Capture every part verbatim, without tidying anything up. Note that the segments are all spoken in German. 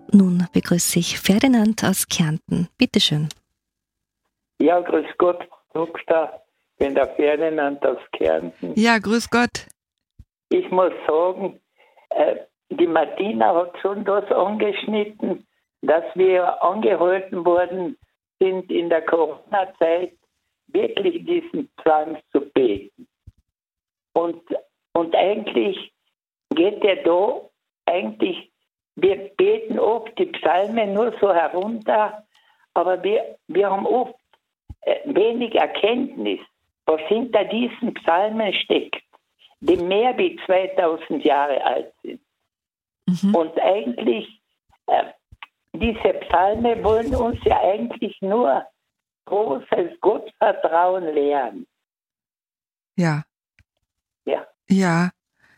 Nun begrüße ich Ferdinand aus Kärnten. Bitte schön. Ja, grüß Gott, Doktor. Ich bin der Ferdinand aus Kärnten. Ja, grüß Gott. Ich muss sagen, äh, die Martina hat schon das angeschnitten, dass wir angehalten worden sind, in der Corona-Zeit wirklich diesen Psalm zu beten. Und, und eigentlich geht der da, eigentlich, wir beten oft die Psalmen nur so herunter, aber wir, wir haben oft äh, wenig Erkenntnis, was hinter diesen Psalmen steckt, die mehr wie zweitausend Jahre alt sind. Mhm. Und eigentlich, äh, diese Psalme wollen uns ja eigentlich nur großes Gottvertrauen lehren. Ja. Ja. Ja.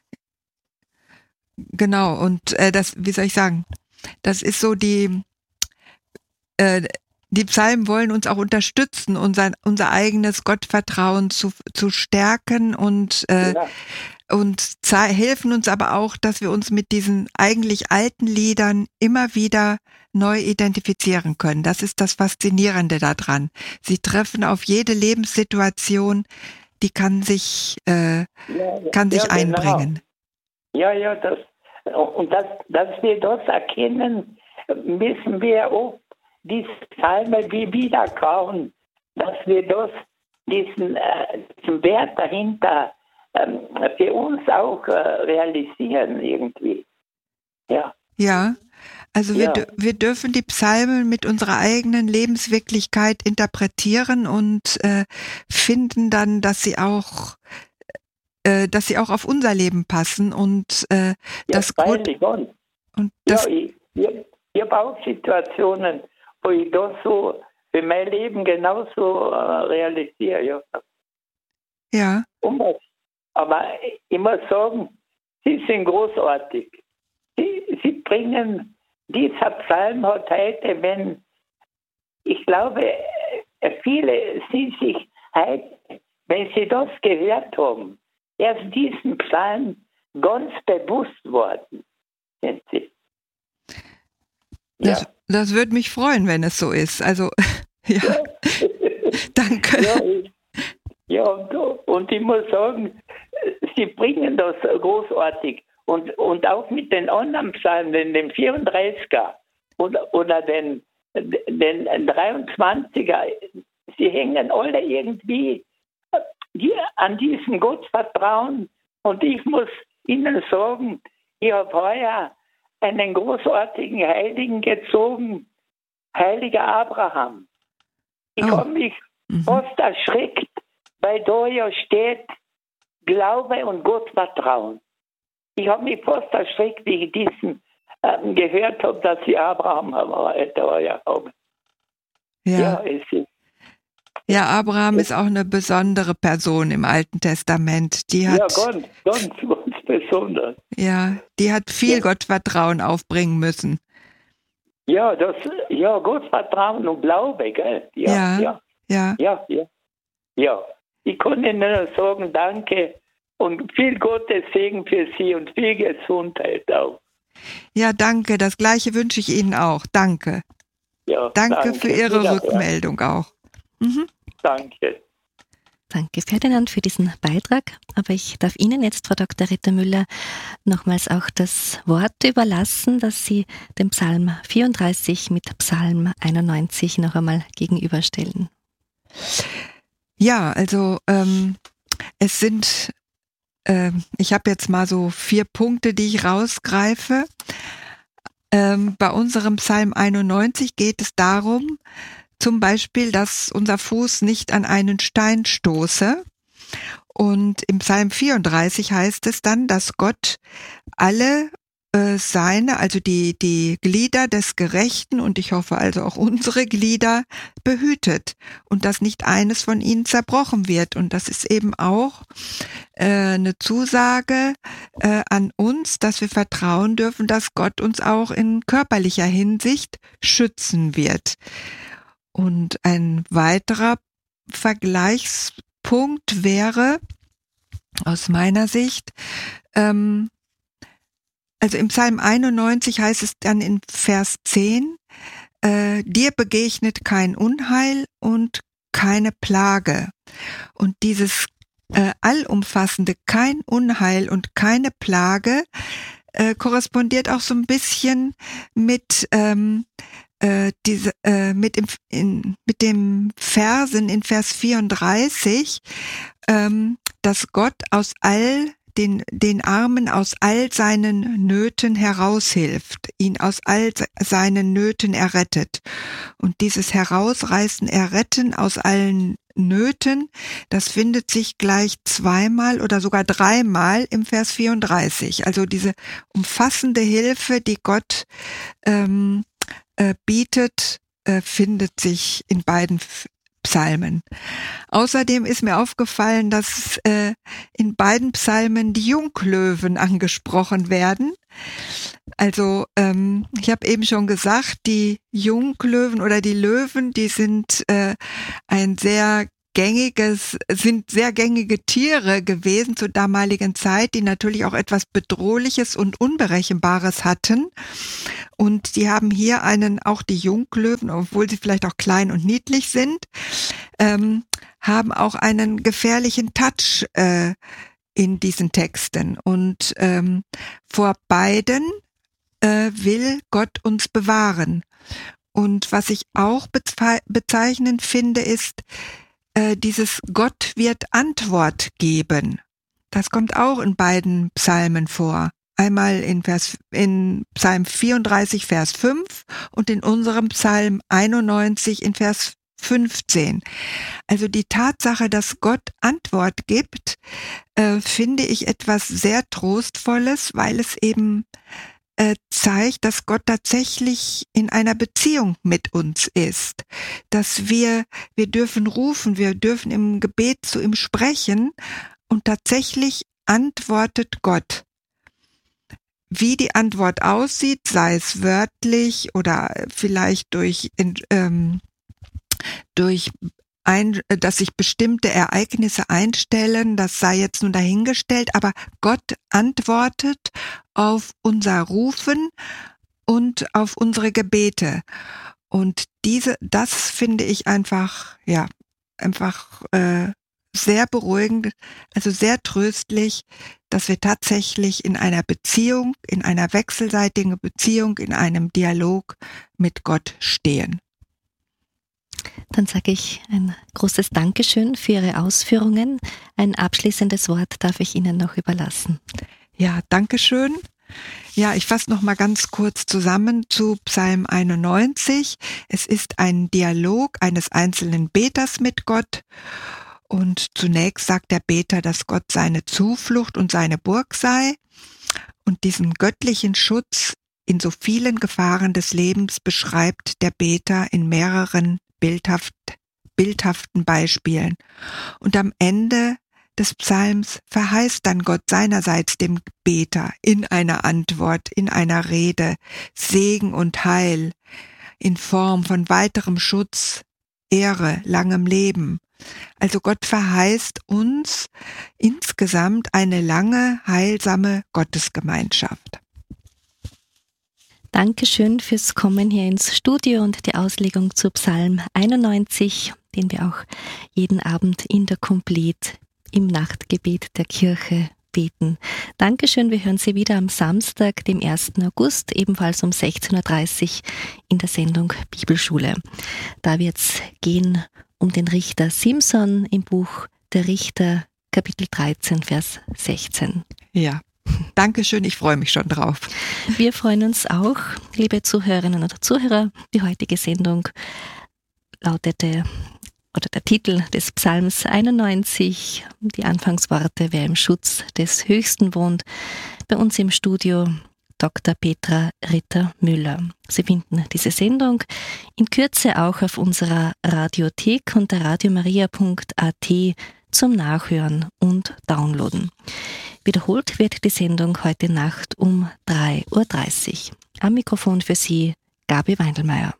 Genau, und äh, das, wie soll ich sagen, das ist so die, äh, die Psalmen wollen uns auch unterstützen, unser, unser eigenes Gottvertrauen zu, zu stärken und, äh, ja. und helfen uns aber auch, dass wir uns mit diesen eigentlich alten Liedern immer wieder neu identifizieren können. Das ist das Faszinierende daran. Sie treffen auf jede Lebenssituation, die kann sich, äh, ja, kann sich ja, einbringen. Genau. Ja, ja, das, und das, dass wir das erkennen, müssen wir oft diese Psalme wie wiederkauen, dass wir das, diesen, äh, diesen Wert dahinter ähm, für uns auch äh, realisieren irgendwie. Ja. Ja, also ja. Wir, wir dürfen die Psalmen mit unserer eigenen Lebenswirklichkeit interpretieren und äh, finden dann, dass sie auch dass sie auch auf unser Leben passen und äh, ja, das gut und, und das ja, ich, ich, ich habe auch Situationen, wo ich das so für mein Leben genauso äh, realisiere. Ja. Ja. Aber ich muss sagen, sie sind großartig. Sie, sie bringen, dieser Psalm hat heute, wenn, ich glaube, viele sind sich heute, wenn sie das gehört haben, erst diesen Psalm ganz bewusst worden sind sie. Das, ja. das würde mich freuen, wenn es so ist. Also, ja, ja. Danke. Ja, ich, ja und, und ich muss sagen, sie bringen das großartig. Und, und auch mit den anderen Psalmen, den vierunddreißiger oder, oder den, den dreiundzwanziger, sie hängen alle irgendwie die an diesen Gott vertrauen. Und ich muss Ihnen sagen, ich habe heuer einen großartigen Heiligen gezogen, Heiliger Abraham. Ich oh. habe mich mhm. fast erschreckt, weil da ja steht, Glaube und Gottvertrauen. Ich habe mich fast erschreckt, wie ich diesen ähm, gehört habe, dass ich Abraham heuer habe. Ja, ja es ist Ja, Abraham ist auch eine besondere Person im Alten Testament. Die hat, ja, ganz, ganz, ganz besonders. Ja, die hat viel ja. Gottvertrauen aufbringen müssen. Ja, das, ja, Gottvertrauen und Glaube, gell? Ja, ja, ja, ja. Ja, ja. Ja, ich kann Ihnen nur sagen, danke und viel Gottes Segen für Sie und viel Gesundheit auch. Ja, danke. Das Gleiche wünsche ich Ihnen auch. Danke. Ja, danke, danke für Ihre ja, Rückmeldung ja. auch. Mhm. Danke. Danke, Ferdinand, für diesen Beitrag. Aber ich darf Ihnen jetzt, Frau Doktor Rittermüller, nochmals auch das Wort überlassen, dass Sie den Psalm vierunddreißig mit Psalm einundneunzig noch einmal gegenüberstellen. Ja, also ähm, es sind, ähm, ich habe jetzt mal so vier Punkte, die ich rausgreife. Ähm, bei unserem Psalm einundneunzig geht es darum, zum Beispiel, dass unser Fuß nicht an einen Stein stoße. Und im Psalm vierunddreißig heißt es dann, dass Gott alle äh, seine, also die, die Glieder des Gerechten und ich hoffe also auch unsere Glieder behütet und dass nicht eines von ihnen zerbrochen wird. Und das ist eben auch äh, eine Zusage äh, an uns, dass wir vertrauen dürfen, dass Gott uns auch in körperlicher Hinsicht schützen wird. Und ein weiterer Vergleichspunkt wäre aus meiner Sicht, ähm, also im Psalm einundneunzig heißt es dann in Vers zehn, äh, dir begegnet kein Unheil und keine Plage. Und dieses äh, allumfassende kein Unheil und keine Plage äh, korrespondiert auch so ein bisschen mit ähm, äh, diese äh, mit dem in, mit dem Versen in Vers vierunddreißig, ähm, dass Gott aus all den den Armen aus all seinen Nöten heraushilft, ihn aus all seinen Nöten errettet. Und dieses Herausreißen, Erretten aus allen Nöten, das findet sich gleich zweimal oder sogar dreimal im Vers vierunddreißig. Also diese umfassende Hilfe, die Gott ähm, äh, bietet, äh, findet sich in beiden Psalmen. Außerdem ist mir aufgefallen, dass äh, in beiden Psalmen die Junglöwen angesprochen werden. Also ähm, ich habe eben schon gesagt, die Junglöwen oder die Löwen, die sind äh, ein sehr gängiges, sind sehr gängige Tiere gewesen zur damaligen Zeit, die natürlich auch etwas Bedrohliches und Unberechenbares hatten. Und die haben hier einen, auch die Junglöwen, obwohl sie vielleicht auch klein und niedlich sind, ähm, haben auch einen gefährlichen Touch äh, in diesen Texten. Und ähm, vor beiden äh, will Gott uns bewahren. Und was ich auch bezwe- bezeichnend finde, ist, äh, dieses Gott wird Antwort geben. Das kommt auch in beiden Psalmen vor. Einmal in Vers, in Psalm vierunddreißig, Vers fünf und in unserem Psalm einundneunzig in Vers fünfzehn. Also die Tatsache, dass Gott Antwort gibt, äh, finde ich etwas sehr Trostvolles, weil es eben äh, zeigt, dass Gott tatsächlich in einer Beziehung mit uns ist. Dass wir, wir dürfen rufen, wir dürfen im Gebet zu ihm sprechen und tatsächlich antwortet Gott. Wie die Antwort aussieht, sei es wörtlich oder vielleicht durch, ähm, durch ein, dass sich bestimmte Ereignisse einstellen, das sei jetzt nun dahingestellt, aber Gott antwortet auf unser Rufen und auf unsere Gebete. Und diese, das finde ich einfach, ja, einfach äh, sehr beruhigend, also sehr tröstlich, dass wir tatsächlich in einer Beziehung, in einer wechselseitigen Beziehung, in einem Dialog mit Gott stehen. Dann sage ich ein großes Dankeschön für Ihre Ausführungen. Ein abschließendes Wort darf ich Ihnen noch überlassen. Ja, Dankeschön. Ja, ich fasse noch mal ganz kurz zusammen zu Psalm einundneunzig. Es ist ein Dialog eines einzelnen Beters mit Gott. Und zunächst sagt der Beter, dass Gott seine Zuflucht und seine Burg sei. Und diesen göttlichen Schutz in so vielen Gefahren des Lebens beschreibt der Beter in mehreren bildhaft, bildhaften Beispielen. Und am Ende des Psalms verheißt dann Gott seinerseits dem Beter in einer Antwort, in einer Rede, Segen und Heil in Form von weiterem Schutz, Ehre, langem Leben. Also Gott verheißt uns insgesamt eine lange, heilsame Gottesgemeinschaft. Dankeschön fürs Kommen hier ins Studio und die Auslegung zu Psalm einundneunzig, den wir auch jeden Abend in der Komplet im Nachtgebet der Kirche beten. Dankeschön, wir hören Sie wieder am Samstag, dem ersten August, ebenfalls um sechzehn Uhr dreißig in der Sendung Bibelschule. Da wird es gehen um den Richter Simson im Buch Der Richter, Kapitel dreizehn, Vers sechzehn. Ja, Dankeschön, ich freue mich schon drauf. Wir freuen uns auch, liebe Zuhörerinnen oder Zuhörer. Die heutige Sendung lautete, oder der Titel des Psalms einundneunzig, die Anfangsworte, wer im Schutz des Höchsten wohnt. Bei uns im Studio Doktor Petra Ritter-Müller. Sie finden diese Sendung in Kürze auch auf unserer Radiothek unter radiomaria punkt a t zum Nachhören und Downloaden. Wiederholt wird die Sendung heute Nacht um drei Uhr dreißig. Am Mikrofon für Sie Gabi Weindelmeier.